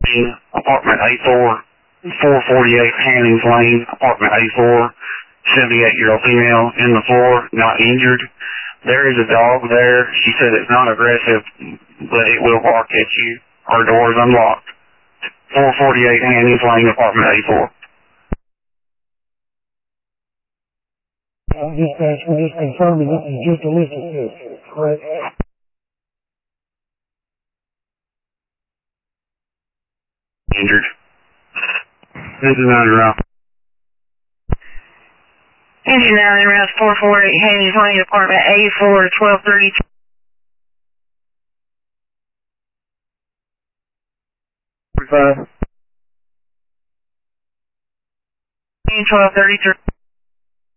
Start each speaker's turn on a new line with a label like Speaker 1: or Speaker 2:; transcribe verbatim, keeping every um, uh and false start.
Speaker 1: Apartment A four, four forty-eight Hannings Lane, Apartment A four, seventy-eight-year-old female in the floor, not injured. There is a dog there. She said it's not aggressive, but it will bark at you. Our door is unlocked. four forty-eight Hannings Lane, Apartment A four.
Speaker 2: I'm just asking, just confirming this is just a list of this, correct?
Speaker 1: Injured. This is not around.
Speaker 3: Engine nine in route four forty-eight Hannings Lane, Apartment A four, twelve thirty-two.
Speaker 1: Five.
Speaker 3: twelve thirty-three.